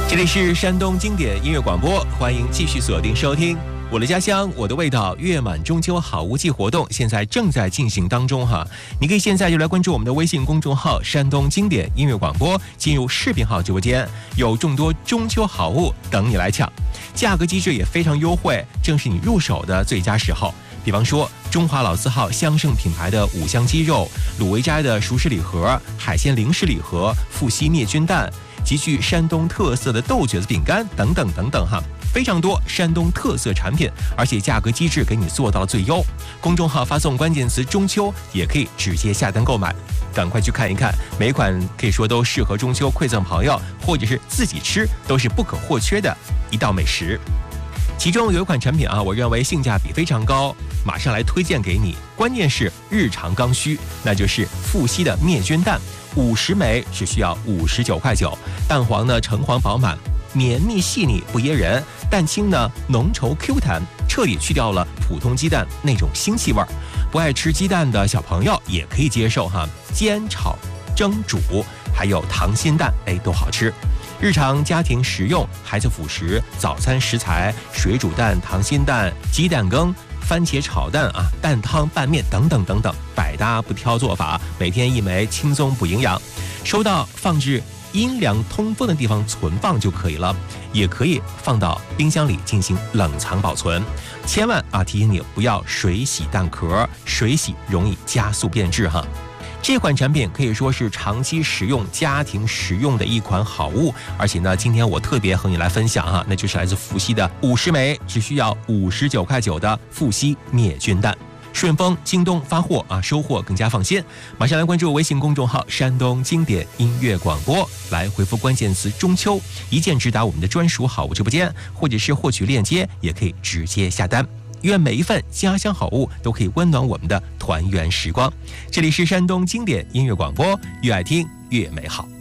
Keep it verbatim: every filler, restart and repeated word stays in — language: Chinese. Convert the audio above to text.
这里是山东经典音乐广播，欢迎继续锁定收听。我的家乡，我的味道，月满中秋好物季活动现在正在进行当中哈，你可以现在就来关注我们的微信公众号山东经典音乐广播，进入视频号直播间，有众多中秋好物等你来抢，价格机制也非常优惠，正是你入手的最佳时候。比方说中华老字号香盛品牌的五香鸡肉、鲁维斋的熟食礼盒、海鲜零食礼盒、富硒灭菌蛋，极具山东特色的豆角子饼干等等等等哈，非常多山东特色产品，而且价格机制给你做到了最优。公众号发送关键词中秋，也可以直接下单购买，赶快去看一看，每一款可以说都适合中秋馈赠朋友，或者是自己吃，都是不可或缺的一道美食。其中有一款产品啊，我认为性价比非常高，马上来推荐给你。关键是日常刚需，那就是富硒的灭菌蛋，五十枚只需要五十九块九。蛋黄呢橙黄饱满，绵密细腻不噎人；蛋清呢浓稠 Q 弹，彻底去掉了普通鸡蛋那种腥气味儿。不爱吃鸡蛋的小朋友也可以接受哈，煎、炒、蒸、煮，还有溏心蛋，哎，都好吃。日常家庭食用，孩子辅食，早餐食材，水煮蛋、溏心蛋、鸡蛋羹、番茄炒蛋啊，蛋汤拌面等等等等，百搭不挑做法，每天一枚，轻松补营养。收到放置阴凉通风的地方存放就可以了，也可以放到冰箱里进行冷藏保存。千万啊，提醒你不要水洗蛋壳，水洗容易加速变质哈。这款产品可以说是长期食用、家庭食用的一款好物，而且呢，今天我特别和你来分享哈，那就是来自富硒的五十枚只需要五十九块九的富硒灭菌蛋。顺丰、京东发货啊，收货更加放心。马上来关注微信公众号山东经典音乐广播，来回复关键词中秋，一键直达我们的专属好物直播间，或者是获取链接，也可以直接下单。愿每一份家乡好物都可以温暖我们的团圆时光。这里是山东经典音乐广播，越爱听越美好。